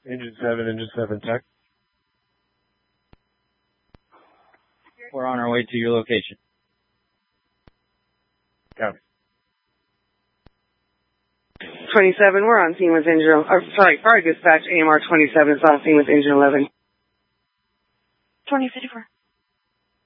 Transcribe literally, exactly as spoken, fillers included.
Engine seven, Engine seven, tech. We're on our way to your location. Copy. twenty-seven, we're on scene with engine, or sorry, fire dispatch, A M R twenty-seven is on scene with engine eleven. twenty fifty-four.